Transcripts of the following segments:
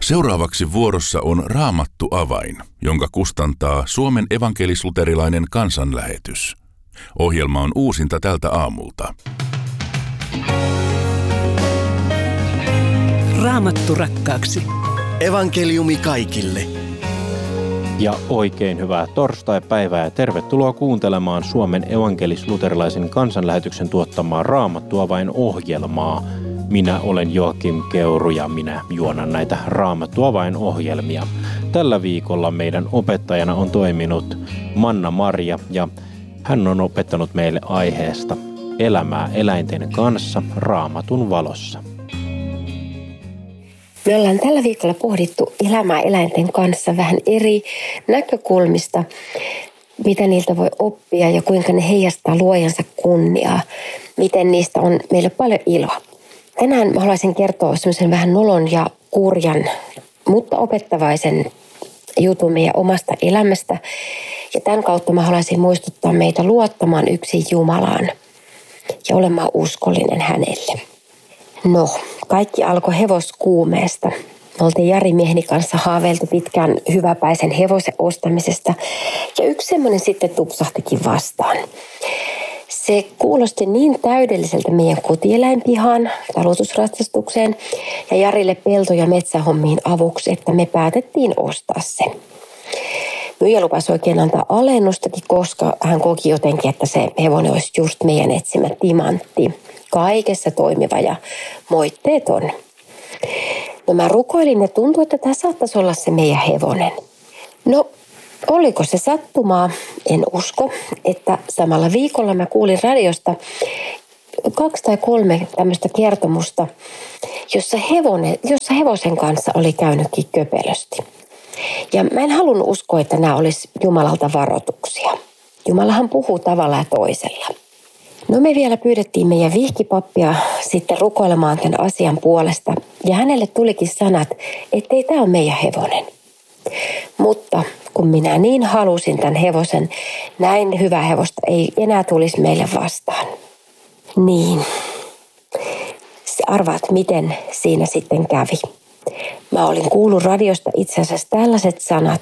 Seuraavaksi vuorossa on Raamattu avain, jonka kustantaa Suomen evankelis-luterilainen kansanlähetys. Ohjelma on uusinta tältä aamulta. Raamattu rakkaaksi. Evankeliumi kaikille. Ja oikein hyvää torstai-päivää ja tervetuloa kuuntelemaan Suomen evankelis-luterilaisen kansanlähetyksen tuottamaa Raamattu avain -ohjelmaa. Minä olen Joakim Keuru ja minä juonan näitä Raamattu avain -ohjelmia. Tällä viikolla meidän opettajana on toiminut Manna Marja ja hän on opettanut meille aiheesta elämää eläinten kanssa Raamatun valossa. Me ollaan tällä viikolla pohdittu elämää eläinten kanssa vähän eri näkökulmista, mitä niiltä voi oppia ja kuinka ne heijastaa luojansa kunniaa, miten niistä on meille paljon iloa. Tänään mä haluaisin kertoa semmoisen vähän nolon ja kurjan, mutta opettavaisen jutun meidän omasta elämästä. Ja tämän kautta mä haluaisin muistuttaa meitä luottamaan yksin Jumalaan ja olemaan uskollinen hänelle. No, kaikki alkoi hevoskuumeesta. Me oltiin Jari mieheni kanssa haaveiltu pitkään hyväpäisen hevosen ostamisesta ja yksi semmoinen sitten tupsahtikin vastaan. Se kuulosti niin täydelliseltä meidän kotieläinpihaan, talutusratsastukseen ja Jarille pelto- ja metsähommiin avuksi, että me päätettiin ostaa se. Myyjä lupasi oikein antaa alennustakin, koska hän koki jotenkin, että se hevonen olisi just meidän etsimä timantti. Kaikessa toimiva ja moitteeton. No mä rukoilin ja tuntui, että tämä saattaisi olla se meidän hevonen. No, oliko se sattumaa? En usko, että samalla viikolla mä kuulin radiosta 2 tai 3 tämmöistä kertomusta, jossa hevosen kanssa oli käynytkin köpelösti. Ja mä en halunnut uskoa, että nämä olisi Jumalalta varoituksia. Jumalahan puhuu tavalla ja toisella. No me vielä pyydettiin meidän vihkipappia sitten rukoilemaan tämän asian puolesta. Ja hänelle tulikin sanat, että ei tämä ole meidän hevonen. Mutta kun minä niin halusin tämän hevosen, näin hyvää hevosta ei enää tulisi meille vastaan. Niin, arvaat miten siinä sitten kävi. Mä olin kuullut radiosta itse asiassa tällaiset sanat.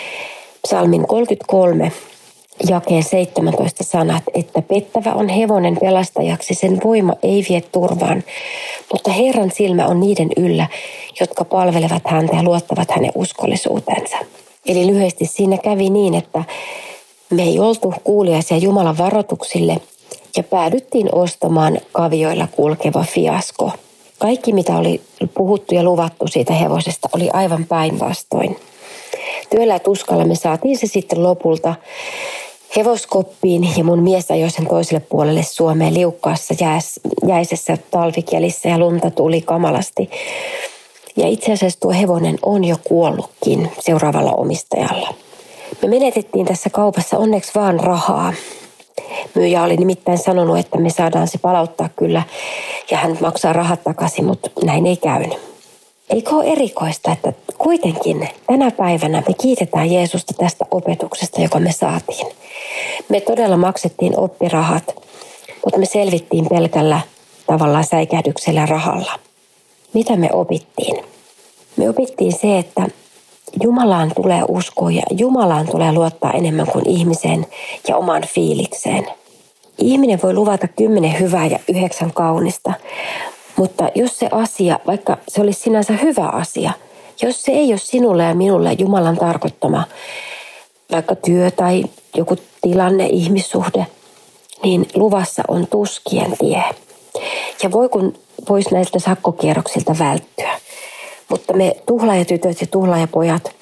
Psalmin 33. Jakeen 17 sanat, että pettävä on hevonen pelastajaksi, sen voima ei vie turvaan, mutta Herran silmä on niiden yllä, jotka palvelevat häntä ja luottavat hänen uskollisuutensa. Eli lyhyesti siinä kävi niin, että me ei oltu kuuliaisia Jumalan varoituksille ja päädyttiin ostamaan kavioilla kulkeva fiasko. Kaikki mitä oli puhuttu ja luvattu siitä hevosesta oli aivan päinvastoin. Työllä ja tuskalla me saatiin se sitten lopulta hevoskoppiin ja mun mies ajoi sen toiselle puolelle Suomeen liukkaassa jäisessä talvikelissä ja lunta tuli kamalasti. Ja itse asiassa tuo hevonen on jo kuollutkin seuraavalla omistajalla. Me menetettiin tässä kaupassa onneksi vaan rahaa. Myyjä oli nimittäin sanonut, että me saadaan se palauttaa kyllä ja hän maksaa rahat takaisin, mutta näin ei käynyt. Eikö ole erikoista, että kuitenkin tänä päivänä me kiitetään Jeesusta tästä opetuksesta, joka me saatiin. Me todella maksettiin oppirahat, mutta me selvittiin pelkällä tavallaan säikähdyksellä rahalla. Mitä me opittiin? Me opittiin se, että Jumalaan tulee uskoa ja Jumalaan tulee luottaa enemmän kuin ihmiseen ja omaan fiilikseen. Ihminen voi luvata 10 hyvää ja 9 kaunista, mutta jos se asia, vaikka se olisi sinänsä hyvä asia, jos se ei ole sinulle ja minulle Jumalan tarkoittama, vaikka työ tai joku tilanne, ihmissuhde, niin luvassa on tuskien tie. Ja voisi näiltä sakkokierroksilta välttyä. Mutta me tuhlaajatytöt ja tuhlaajapojat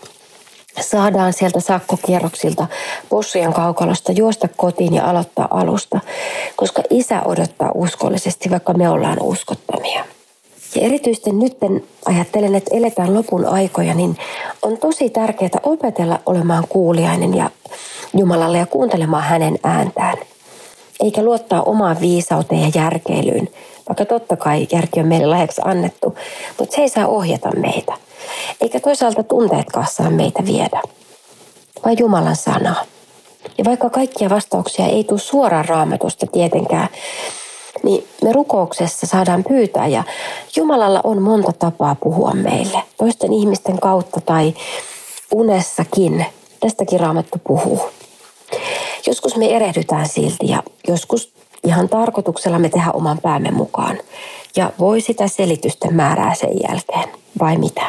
saadaan sieltä sakkokierroksilta possujen kaukalosta juosta kotiin ja aloittaa alusta, koska Isä odottaa uskollisesti, vaikka me ollaan uskottomia. Ja erityisesti nyt ajattelen, että eletään lopun aikoja, niin on tosi tärkeää opetella olemaan kuuliainen ja Jumalalle ja kuuntelemaan hänen ääntään. Eikä luottaa omaan viisauteen ja järkeilyyn, vaikka totta kai järki on meille lahjaksi annettu, mutta se ei saa ohjata meitä. Eikä toisaalta tunteetkaan saa meitä viedä, vaan Jumalan sanaa. Ja vaikka kaikkia vastauksia ei tule suoraan Raamatusta tietenkään, niin me rukouksessa saadaan pyytää ja Jumalalla on monta tapaa puhua meille. Toisten ihmisten kautta tai unessakin. Tästäkin Raamattu puhuu. Joskus me erehdytään silti ja joskus ihan tarkoituksella me tehdään oman päämme mukaan. Ja voi sitä selitysten määrää sen jälkeen, vai mitä?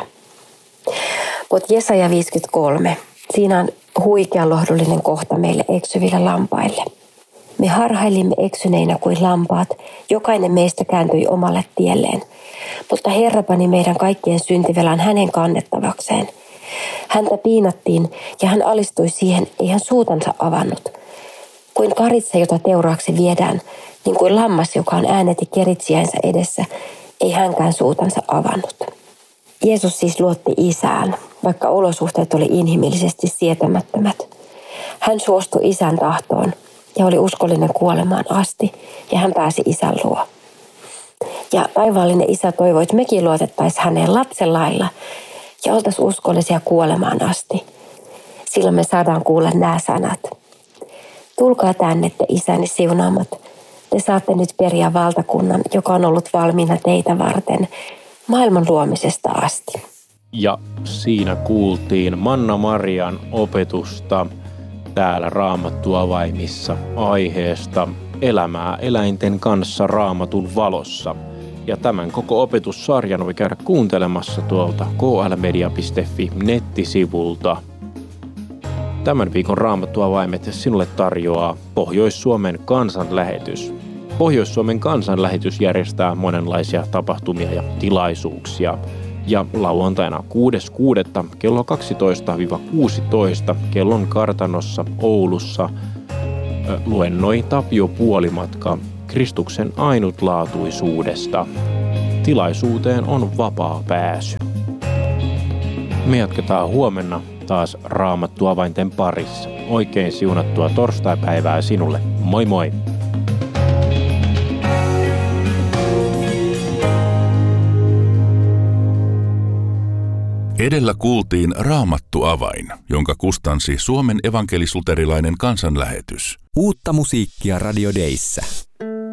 Mutta Jesaja 53, siinä on huikean lohdullinen kohta meille eksyville lampaille. Me harhailimme eksyneinä kuin lampaat, jokainen meistä kääntyi omalle tielleen. Mutta Herra pani meidän kaikkien syntivelan hänen kannettavakseen. Häntä piinattiin ja hän alistui siihen, ei hän suutansa avannut. Kuin karitsa, jota teuraaksi viedään, niin kuin lammas, joka on ääneti keritsiänsä edessä, ei hänkään suutansa avannut. Jeesus siis luotti Isään, vaikka olosuhteet oli inhimillisesti sietämättömät. Hän suostui Isän tahtoon ja oli uskollinen kuolemaan asti, ja hän pääsi Isän luo. Ja taivaallinen Isä toivoi, että mekin luotettaisiin häneen lapsen lailla ja oltaisiin uskollisia kuolemaan asti. Silloin me saadaan kuulla nämä sanat. Tulkaa tänne, te Isäni siunaamat. Te saatte nyt periä valtakunnan, joka on ollut valmiina teitä varten maailman luomisesta asti. Ja siinä kuultiin Manna-Marian opetusta täällä Raamattuavaimissa aiheesta elämää eläinten kanssa Raamatun valossa. Ja tämän koko opetussarjan voi käydä kuuntelemassa tuolta klmedia.fi nettisivulta. Tämän viikon Raamattuavaimet sinulle tarjoaa Pohjois-Suomen kansanlähetys. Pohjois-Suomen kansanlähetys järjestää monenlaisia tapahtumia ja tilaisuuksia. Ja lauantaina 6.6. kello 12-16 kellon kartanossa Oulussa luennoi Tapio Puolimatka Kristuksen ainutlaatuisuudesta. Tilaisuuteen on vapaa pääsy. Me jatketaan huomenna taas Raamattuavainten parissa. Oikein siunattua torstaipäivää sinulle. Moi moi! Edellä kuultiin Raamattuavain, jonka kustansi Suomen evankelis-luterilainen kansanlähetys. Uutta musiikkia Radio Dayssä.